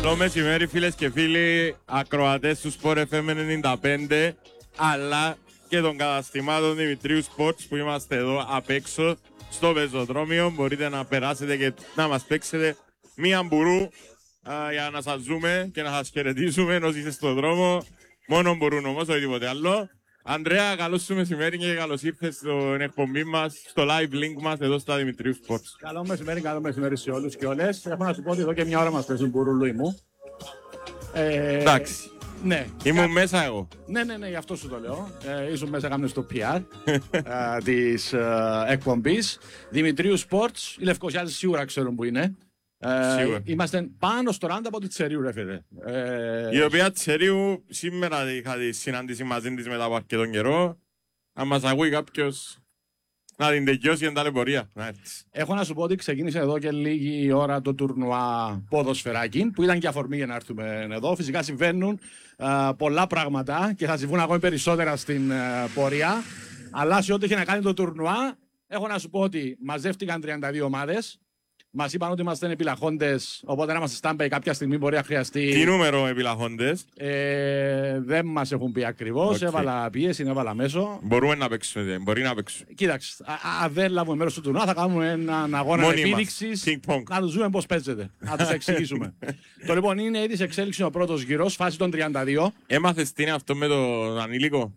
Καλό μεσημέρι φίλες και φίλοι, ακροατές του Sport FM 95, αλλά και των καταστημάτων Δημητρίου Sports που είμαστε εδώ απ' έξω στο πεζοδρόμιο. Μπορείτε να περάσετε και να μας παίξετε μία μπουρού για να σας ζούμε και να σας χαιρετήσουμε όσοι είστε στον δρόμο. Μόνο μπορούν όμως, όχι τίποτε άλλο. Ανδρέα, καλώς σου μεσημέρι και καλώς ήρθες στην εκπομπή μας, στο live link μας εδώ στα Δημητρίου Sports. Καλό μεσημέρι σε όλους και όλες. Έχω να σου πω ότι εδώ και μια ώρα μας παίζουν μπουρούλουι μου. Εντάξει. Ναι. Ήμουν μέσα εγώ. Ναι, γι' αυτό σου το λέω. Ήσουν μέσα κάμουν στο PR της εκπομπής. Δημητρίου Sports, οι Λευκοσιάδες σίγουρα ξέρουν που είναι. Είμαστε πάνω στο ράντα από τη Τσερίου, ρε φίλε. Η οποία Τσερίου σήμερα είχα τη συνάντηση μαζί της μετά από αρκετόν καιρό. Αν μας ακούει κάποιος να την τελειώσει για την ταλαιπωρία. Έχω να σου πω ότι ξεκίνησε εδώ και λίγη ώρα το τουρνουά ποδοσφαιράκι, που ήταν και αφορμή για να έρθουμε εδώ. Φυσικά συμβαίνουν πολλά πράγματα και θα συμβούν ακόμη περισσότερα στην πορεία. Αλλά σε ό,τι έχει να κάνει το τουρνουά, έχω να σου πω ότι μαζεύτηκαν 32 ομάδες. Μας είπαν ότι είμαστε επιλαχόντες, οπότε να είμαστε standby κάποια στιγμή μπορεί να χρειαστεί. Τι νούμερο επιλαχόντες? Δεν μας έχουν πει ακριβώς. Okay. Έβαλα πίεση, έβαλα μέσο. Μπορούμε να παίξουμε, μπορεί να παίξουμε. Κοίταξε, αν δεν λάβουμε μέρος στο τουρνουά, θα κάνουμε έναν αγώνα επίδειξης. Να τους δούμε πώς παίζεται. Να τους εξηγήσουμε. Το λοιπόν είναι ήδη σε εξέλιξη ο πρώτος γύρος, φάση των 32. Έμαθες τι είναι αυτό με το ανήλικο?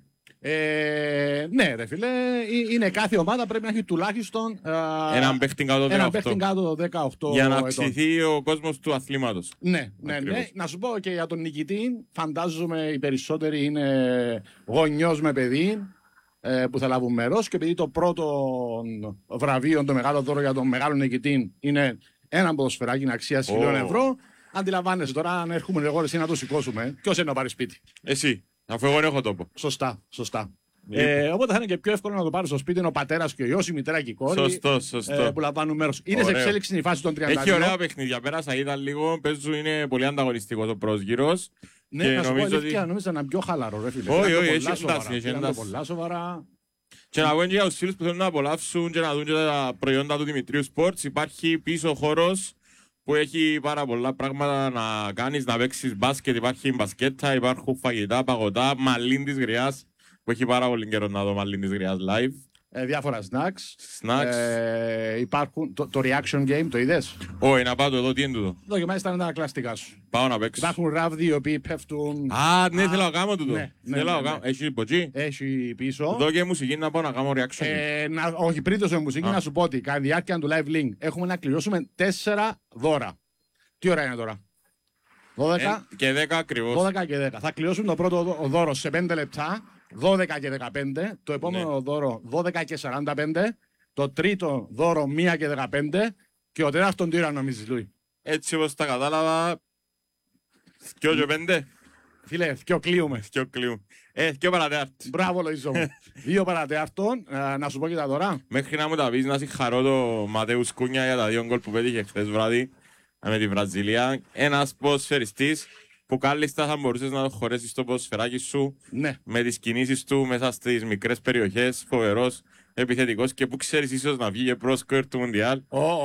Ναι, ρε φίλε, είναι κάθε ομάδα πρέπει να έχει τουλάχιστον έναν παίχτη κάτω το 18. Για να αυξηθεί ο κόσμος του αθλήματος. Ναι. Να σου πω και για τον νικητή, φαντάζομαι οι περισσότεροι είναι γονιός με παιδί που θα λάβουν μέρος, και επειδή το πρώτο βραβείο, το μεγάλο δώρο για τον μεγάλο νικητή είναι ένα ποδοσφαιράκι αξίας 1.000 ευρώ, αντιλαμβάνεσαι τώρα αν έρχομαι εγώ εσύ να το σηκώσουμε, ποιος είναι να πάρει σπίτι? Εσύ. Αφού εγώ έχω τόπο. Σωστά. Οπότε θα είναι και πιο εύκολο να το πάρει στο σπίτι ο πατέρας και ο γιος, η μητέρα και η κόρη. Σωστό. Που λαμβάνουν μέρος. Είναι σε εξέλιξη η φάση των 32. Έχει ωραία παιχνίδια. Πέρασα, ήταν λίγο. Παίζουν, είναι πολύ ανταγωνιστικό το πρώτος γύρος. Ναι, να σου πω αλήθεια, νομίζω να είναι πιο χαλαρό, ρε φίλε. Όχι, έχει εντάσει. Πολλά σοβαρά. Και να πω για τους φίλους που θέλουν να απολαύσουν και να δουν και τα προϊόντα του Δημητρίου Sports, υπάρχει πίσω χώρος που έχει πάρα πολλά πράγματα να κάνεις, να παίξεις μπάσκετ. Υπάρχει μπασκέτα, υπάρχουν φαγητά, παγωτά, μαλλίν της γριάς, που έχει πάρα πολύ καιρό να δω μαλλίν της γριάς live. Διάφορα snacks. Υπάρχουν το reaction game, το είδες? Όχι, να πάω εδώ, τι είναι τούτο? Εδώ και μάλιστα είναι τα κλαστικά σου. Πάω να παίξω. Υπάρχουν ράβδοι οι οποίοι πέφτουν. Ναι, θέλω να κάνω τούτο. Ναι. Έχει υποτσί? Έχει πίσω. Εδώ και μουσική να πάω να κάνω reaction. Όχι, πριν το μουσική, να σου πω ότι κατά τη διάρκεια του live link έχουμε να κληρώσουμε 4 δώρα. Τι ώρα είναι τώρα? 12 και 10 ακριβώς. 12 και 10. Θα κληρώσουμε το πρώτο δώρο σε 5 λεπτά. 12 και 15. Το επόμενο δώρο 12 και 45. Το τρίτο δώρο 1 και 15. Και ο τεράστον τι ώρα νομίζεις, Λούι? Έτσι όπως τα κατάλαβα, 2 και 5. Φίλε, 2 κλείουμε. 2 παρατέταρτο. Μπράβο, Λοϊζό μου. 2 παρατέταρτον. Να σου πω και τα δώρα. Μέχρι να μου τα πεις, να συγχαρώ το Ματέους Κούνια για τα 2 γκολ που πέτυχε χθες βράδυ με τη Βραζιλία. Ένας ποδοσφαιριστής που κάλλιστα θα μπορούσες να το χωρέσεις στο ποδοσφαιράκι σου, ναι, με τις κινήσεις του μέσα στις μικρές περιοχές, φοβερός, επιθετικός, και που ξέρεις ίσως να βγει και πρόσκορ του Μουντιάλ.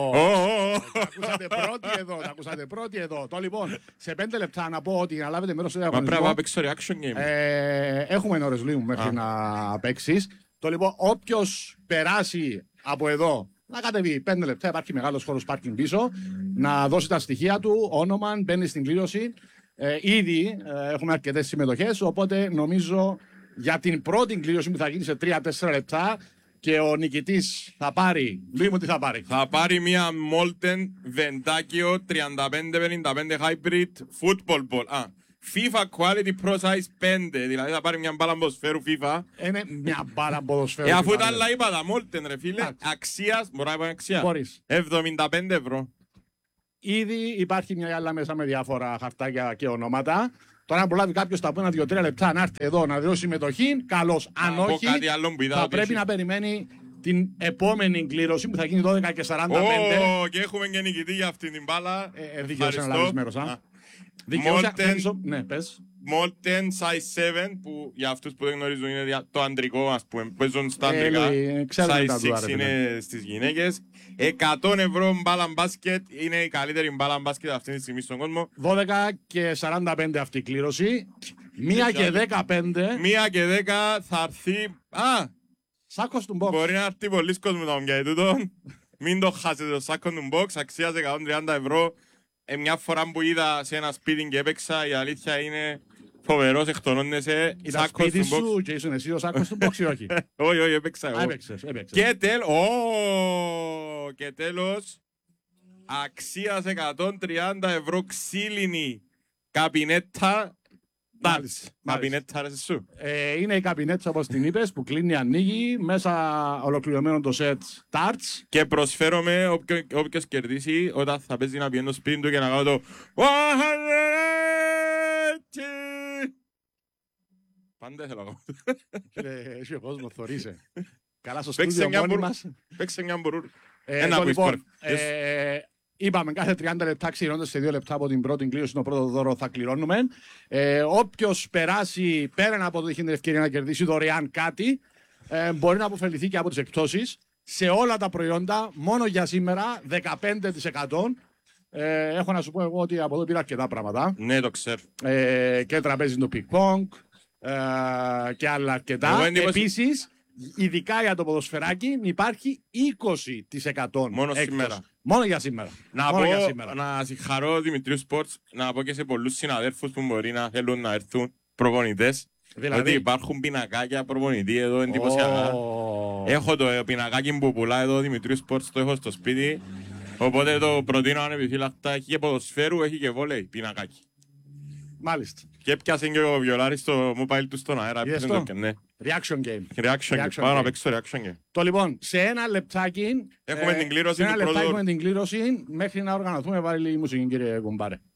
Τα ακούσατε πρώτοι εδώ. Το λοιπόν, σε 5 λεπτά να πω ότι να λάβετε μέρος στο διαγωνισμό. Μα πρέπει να παίξω reaction game. Έχουμε ώρες λίγο μέχρι να παίξεις. Το λοιπόν, όποιος περάσει από εδώ, να κατεβεί 5 λεπτά, υπάρχει μεγάλος χώρος πάρκινγκ πίσω, να δώσει τα στοιχεία του, όνομα, μπαίνει στην κλήρωση. Ήδη έχουμε αρκετές συμμετοχές, οπότε νομίζω για την πρώτη κλήρωση που θα γίνει σε 3-4 λεπτά και ο νικητής θα πάρει. Λύγουμε τι θα πάρει. Θα πάρει μια Molten Ventacchio 3555 Hybrid Football Ball. FIFA Quality Pro Size 5, δηλαδή θα πάρει μια μπάλα ποδοσφαίρου FIFA. Είναι μια μπάλα ποδοσφαίρου. Αφού τα άλλα είπα, τα Molten ρε φίλε, αξίας, μπορώ να πω αξία, μπορείς. 75 ευρώ. Ήδη υπάρχει μια άλλα μέσα με διάφορα χαρτάκια και ονόματα. Τώρα, αν προλάβει κάποιος τα επόμενα 2-3 λεπτά να έρθει εδώ να δώσει συμμετοχή, καλώς. Αν όχι, θα πρέπει να περιμένει την επόμενη κλήρωση που θα γίνει 12 και 45. Και έχουμε και νικητή για αυτή την μπάλα. Δικαιούσε να λάβεις μέρος. Δικαιούσε. Ναι, πες. Molten Size 7 που για αυτούς που δεν γνωρίζουν είναι το αντρικό, ας πούμε, παίζουν στα αντρικά. Size 6 είναι στις γυναίκες. 100 ευρώ μπάλα μπάσκετ, είναι η καλύτερη μπάλα μπάσκετ αυτή τη στιγμή στον κόσμο. 12 και 45 αυτή η κλήρωση. 1 και 15. 1 και 10 θα έρθει. Σάκος του box. Μπορεί να έρθει πολλοί κόσμος να μου κάνει τούτο. Μην το χάσετε το σάκο του box, αξιάζει 130 ευρώ. Μια φορά που είδα σε ένα σπίτι και έπαιξα, η αλήθεια είναι φοβερός, εκτονώνεσαι. Ήταν σπίτι σου και ήσουν εσύ ο σάκος του box ή όχι? Όχι, όχι, έπαιξα εγώ. Έπαιξες. Και τέλος, αξίας 130 ευρώ ξύλινη καπινέτα. Καπινέτα ρε σου. Είναι η καπινέτσα όπως την είπες που κλείνει, ανοίγει, μέσα ολοκληρωμένο το set tarts. Και προσφέρομαι όποιος κερδίσει όταν θα παίζει να πιένει το σπίτι του και να κάνω το πάντα θέλω να κάνω. Έχει ο κόσμος, θωρείσαι. Καλά στο στούντιο μόνοι μας. Παίξε μια μπουρούρ. Λοιπόν, είπαμε κάθε 30 λεπτά ξηρώνοντας σε 2 λεπτά από την πρώτη κλήρωση, το πρώτο δώρο θα κληρώνουμε. Όποιος περάσει πέραν από το έχει την ευκαιρία να κερδίσει δωρεάν κάτι, μπορεί να αποφεληθεί και από τις εκπτώσεις. Σε όλα τα προϊόντα, μόνο για σήμερα, 15%. Έχω να σου πω εγώ ότι από εδώ πήρα αρκετά πράγματα. Ναι, το ξέρω. Και τραπέζι το πικ-πονγκ και άλλα αρκετά. Επίσης, ειδικά για το ποδοσφαιράκι, υπάρχει 20% μόνο έκπτωση. σήμερα. Μόνο για σήμερα. Να συγχαρώ Δημητρίου Sports, να πω και σε πολλούς συναδέλφους που μπορεί να θέλουν να έρθουν προπονητές. Δηλαδή ότι υπάρχουν πινακάκια προπονητή εδώ εντυπωσιακά. Έχω το πινακάκι που πουλά εδώ Δημητρίου Sports, το έχω στο σπίτι. Οπότε το προτείνω ανεπιφύλακτα. Έχει και ποδοσφαίρου, έχει και βόλεϊ πινακάκι. Μάλιστα. Και έπιασε και ο Βιολάρης στο mobile του στον αέρα. Ναι. Reaction game. Πάω να παίξω reaction game. Το λοιπόν, σε ένα λεπτάκι έχουμε την κλήρωση. Έχουμε την κλήρωση. Μέχρι να οργανωθούμε, βάλει η μουσική, κύριε Κουμπάρε.